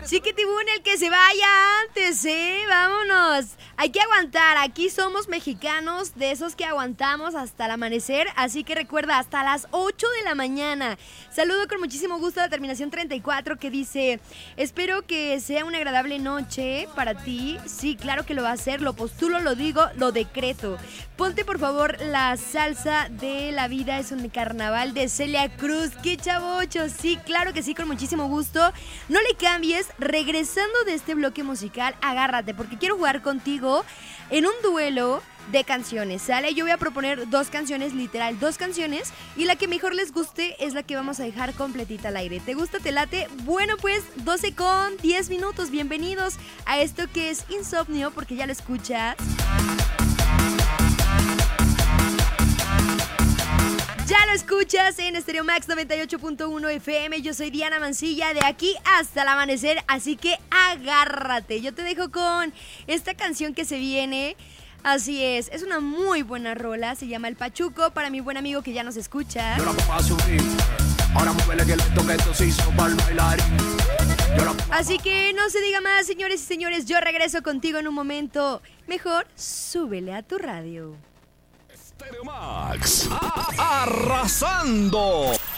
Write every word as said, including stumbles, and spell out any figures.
Chiquitibún, el que se vaya antes, ¿eh? Vámonos. Hay que aguantar. Aquí somos mexicanos, de esos que aguantamos hasta el amanecer. Así que recuerda, hasta las ocho de la mañana. Saludo con muchísimo gusto a la terminación treinta y cuatro que dice: espero que sea una agradable noche para ti. Sí, claro que lo va a ser. Lo postulo, lo digo, lo decreto. Ponte por favor la salsa de La Vida es un Carnaval de Celia Cruz. ¡Qué chavocho! Sí, claro que sí, con muchísimo gusto. No le cambies. Regresando de este bloque musical, agárrate, porque quiero jugar contigo en un duelo de canciones, ¿sale? Yo voy a proponer dos canciones, literal, dos canciones, y la que mejor les guste es la que vamos a dejar completita al aire. ¿Te gusta? ¿Te late? Bueno, pues doce con diez minutos. Bienvenidos a esto que es Insomnio, porque ya lo escuchas. Ya lo escuchas en Stereo Max noventa y ocho punto uno F M. Yo soy Diana Mancilla, de aquí hasta el amanecer, así que agárrate. Yo te dejo con esta canción que se viene. Así es, es una muy buena rola, se llama El Pachuco, para mi buen amigo que ya nos escucha. Así que no se diga más, señores y señores, yo regreso contigo en un momento. Mejor, súbele a tu radio. Stereo Max, arrasando.